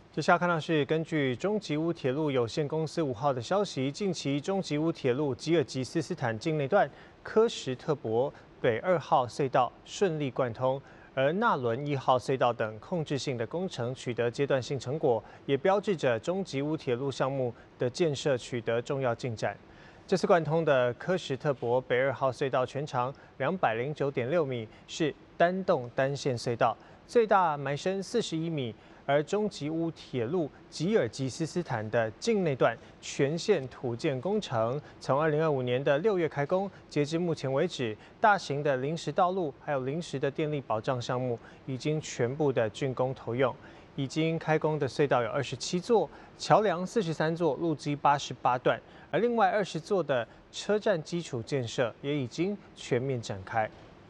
接下来看到是根据中吉乌铁路有限公司5号的消息，近期中吉乌铁路吉尔吉斯斯坦境内段科什特伯北2号隧道顺利贯通，而纳伦1号隧道等控制性的工程取得阶段性成果，也标志着中吉乌铁路项目的建设取得重要进展。这次贯通的科什特伯北2号隧道全长209.6米，是单洞单线隧道，最大埋深41米。而中吉乌铁路吉尔吉斯斯坦的境内段全线土建工程，从2025年的6月开工，截至目前为止，大型的临时道路还有临时的电力保障项目已经全部的竣工投用。已经开工的隧道有27座，桥梁43座，路基88段，而另外20座的车站基础建设也已经全面展开。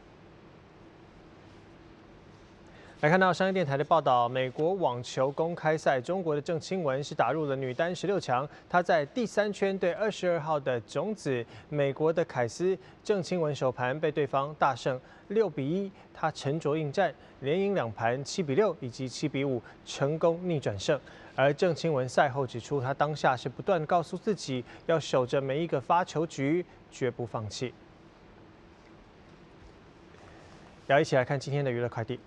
来看到商业电台的报道，美国网球公开赛，中国的郑钦文是打入了女单16强。她在第3圈对22号的种子美国的凯斯，郑钦文首盘被对方大胜6比1，她沉着应战，连赢2盘7比6以及7比5，成功逆转胜。而郑钦文赛后指出，她当下是不断告诉自己要守着每一个发球局，绝不放弃。要一起来看今天的娱乐快递。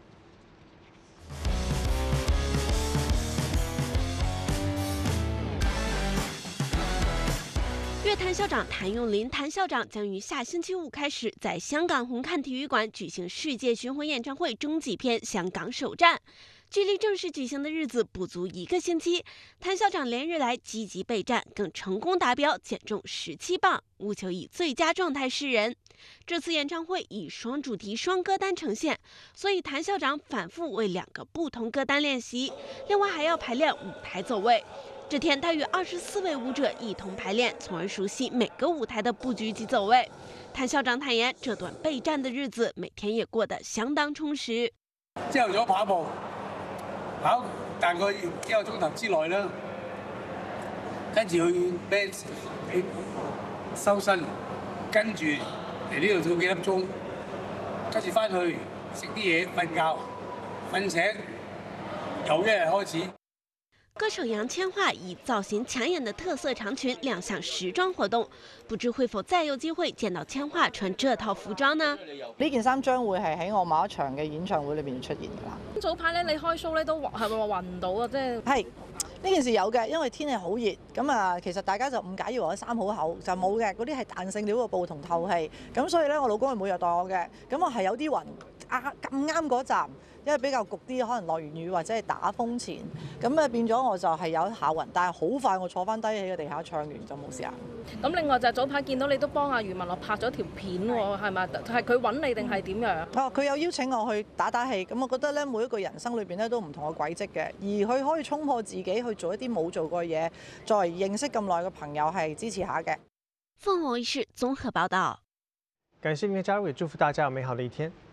乐坛校长谭咏麟，谭校长将于下星期5开始在香港红磡体育馆举行世界巡回演唱会终极篇香港首站。距离正式举行的日子不足1个星期，谭校长连日来积极备战，更成功达标，减重17磅，务求以最佳状态示人。这次演唱会以双主题双歌单呈现，所以谭校长反复为2个不同歌单练习，另外还要排练舞台走位。这天，他与24位舞者一同排练，从而熟悉每个舞台的布局及走位。谭校長坦言，這段備戰的日子，每天也過得相當充實。 朝頭早跑步，跑大概1個鐘頭之內啦，跟住去咩收身，跟住嚟呢度做幾粒鐘，跟住翻去食啲嘢，瞓覺，瞓醒又一日開始。 歌手楊千嬅以造型搶眼的特色長裙亮相時裝活動，不知會否再有機會見到千嬅穿這套服裝呢？ 呢件衫將會係喺我某一場嘅演唱會裏邊出現㗎啦。 早排咧，你開 show 咧都係咪話暈唔到啊？即係呢件事有嘅，因為天氣好熱，咁啊其實大家就誤解以為我衫好厚，就冇嘅，嗰啲係彈性料嘅布同透氣，咁所以咧我老公係每日代我嘅，咁我係有啲暈咁啱嗰站。因為比較焗啲，可能落完雨或者係打風前，咁啊變咗我就係有下暈，但係好快我坐翻低喺個地下唱完就冇事啊。 咁另外就係早排見到你都幫阿余文樂拍咗條片喎，係咪？係佢揾你定係點樣？ 哦，佢有邀請我去打戲，咁我覺得咧每一個人生裏邊咧都唔同嘅軌跡嘅，而佢可以衝破自己去做一啲冇做過嘅嘢，作為認識咁耐嘅朋友係支持下嘅。 鳳凰衛視綜合報道。 感謝您的加入，也祝福大家有美好的一天。